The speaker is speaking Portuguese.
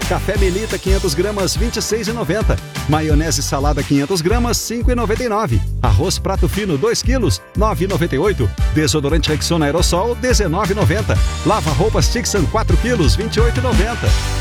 Café Melita 500 gramas, R$ 26,90. Maionese salada 500 gramas, R$ 5,99. Arroz prato fino 2 quilos, R$ 9,98. Desodorante Rexona Aerosol, R$ 19,90. Lava roupas Tixan 4 quilos, R$ 28,90.